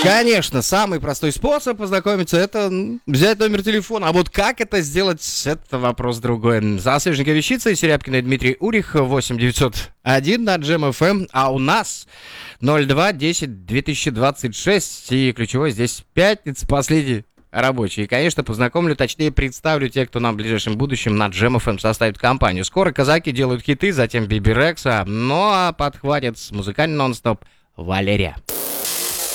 Конечно, самый простой способ познакомиться — это взять номер телефона. А вот как это сделать, это вопрос другой. За Свеженькой вещицей Серябкина и Дмитрий Урих, 8901 на Джем FM, а у нас 02-10-2026, и ключевой здесь пятница, последний рабочий. И, конечно, познакомлю, точнее представлю тех, кто нам в ближайшем будущем на Джем FM составит компанию. Скоро казаки делают хиты, затем Биби Рекса, ну а подхватит музыкальный нон-стоп Валерия.